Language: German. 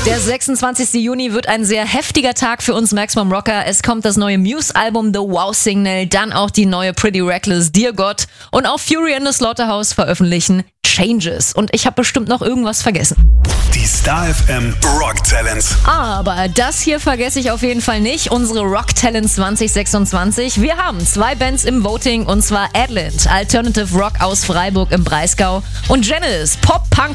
Der 26. Juni wird ein sehr heftiger Tag für uns Maximum Rocker. Es kommt das neue Muse-Album The Wow Signal, dann auch die neue Pretty Reckless Dear God und auch Fury and the Slaughterhouse veröffentlichen Changes. Und ich habe bestimmt noch irgendwas vergessen. Die Star FM Rock Talents. Aber das hier vergesse ich auf jeden Fall nicht, unsere Rock Talents 2026. Wir haben 2 Bands im Voting, und zwar Adland, Alternative Rock aus Freiburg im Breisgau, und Genesis, Pop-Punk